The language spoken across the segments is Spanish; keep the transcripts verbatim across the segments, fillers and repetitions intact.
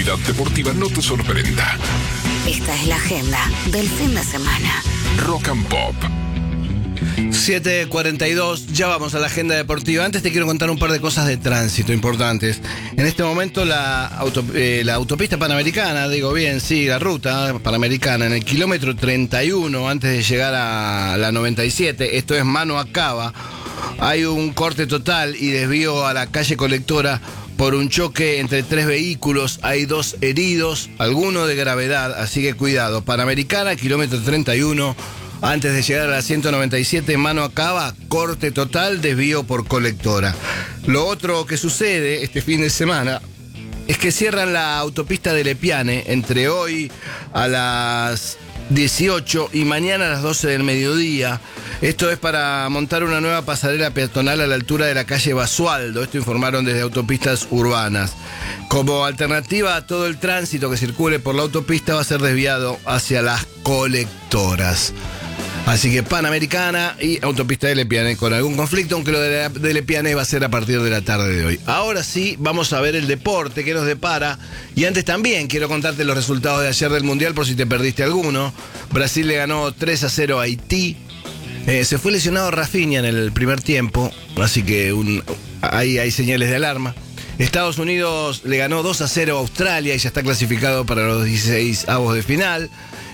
actualidad deportiva no te sorprenda. Esta es la agenda del fin de semana. Rock and Pop. siete cuarenta y dos, ya vamos a la agenda deportiva. Antes te quiero contar un par de cosas de tránsito importantes. En este momento la, auto, eh, la autopista panamericana, digo bien, sí, la ruta panamericana, en el kilómetro treinta y uno, antes de llegar a la noventa y siete, esto es mano a Cava, hay un corte total y desvío a la calle Colectora por un choque entre tres vehículos. Hay dos heridos, alguno de gravedad, así que cuidado. Panamericana, kilómetro treinta y uno, antes de llegar a la ciento noventa y siete, mano a Cava, corte total, desvío por Colectora. Lo otro que sucede este fin de semana es que cierran la autopista de Lepiane entre hoy a las dieciocho y mañana a las doce del mediodía. Esto es para montar una nueva pasarela peatonal a la altura de la calle Basualdo. Esto informaron desde Autopistas Urbanas. Como alternativa a todo el tránsito que circule por la autopista, va a ser desviado hacia las colectoras. Así que Panamericana y Autopista de Lepiane con algún conflicto, aunque lo de, la, de Lepiane va a ser a partir de la tarde de hoy. Ahora sí, vamos a ver el deporte que nos depara. Y antes también quiero contarte los resultados de ayer del Mundial por si te perdiste alguno. Brasil le ganó tres a cero a Haití. Eh, se fue lesionado Rafinha en el primer tiempo, así que un, ahí hay señales de alarma. Estados Unidos le ganó dos a cero a Australia y ya está clasificado para los dieciséis avos de final.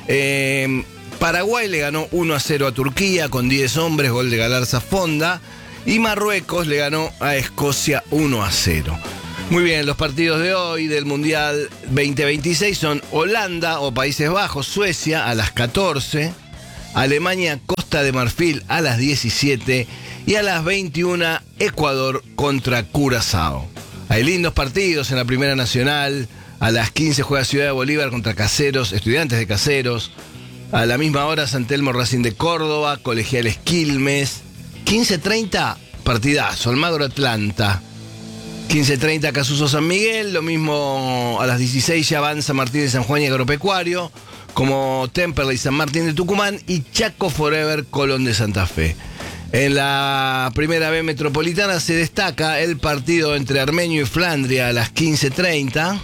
Eh... Paraguay le ganó uno a cero a Turquía con diez hombres, gol de Galarza Fonda. Y Marruecos le ganó a Escocia uno a cero. Muy bien, los partidos de hoy del Mundial veinte veintiséis son Holanda o Países Bajos, Suecia a las catorce, Alemania, Costa de Marfil a las diecisiete y a las veintiuna Ecuador contra Curazao. Hay lindos partidos en la Primera Nacional. A las quince juega Ciudad de Bolívar contra Caseros, Estudiantes de Caseros. A la misma hora, San Telmo Racing de Córdoba, Colegiales Quilmes. quince treinta, partidazo, Almagro Atlanta. quince treinta, Casuso San Miguel. Lo mismo a las dieciséis ya van San Martín de San Juan y Agropecuario, como Temperley San Martín de Tucumán y Chaco Forever Colón de Santa Fe. En la Primera B Metropolitana se destaca el partido entre Armenio y Flandria a las quince treinta.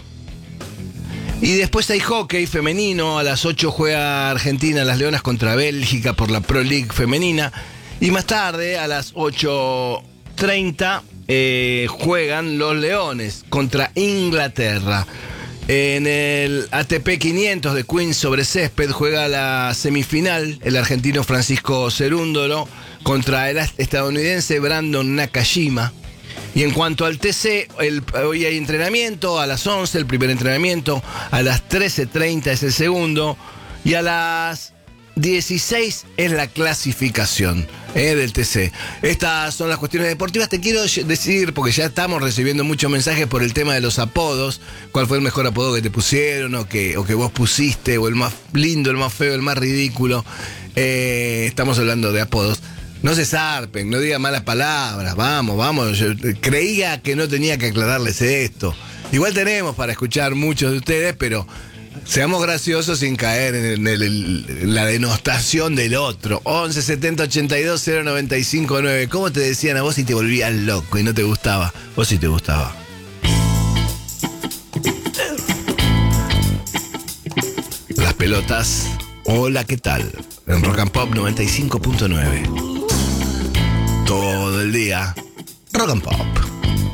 Y después hay hockey femenino. A las ocho juega Argentina, las Leonas contra Bélgica por la Pro League femenina. Y más tarde, a las ocho treinta, eh, juegan los Leones contra Inglaterra. En el A T P quinientos de Queens sobre césped juega la semifinal el argentino Francisco Cerúndolo contra el estadounidense Brandon Nakajima. Y en cuanto al T C, el, hoy hay entrenamiento a las once, el primer entrenamiento, a las trece treinta es el segundo, y a las dieciséis es la clasificación eh, del T C. Estas son las cuestiones deportivas. Te quiero decir, porque ya estamos recibiendo muchos mensajes por el tema de los apodos, cuál fue el mejor apodo que te pusieron, o que, o que vos pusiste, o el más lindo, el más feo, el más ridículo. Eh, estamos hablando de apodos. No se zarpen, no digan malas palabras, vamos, vamos. Yo creía que no tenía que aclararles esto. Igual tenemos para escuchar muchos de ustedes, pero seamos graciosos sin caer en, el, en la denostación del otro. once setenta ochenta y dos cero noventa y cinco nueve. ¿Cómo te decían a vos si te volvías loco y no te gustaba? Vos sí te gustaba. Las pelotas. Hola, ¿qué tal? En Rock and Pop noventa y cinco punto nueve. Todo el día, Rock and Pop.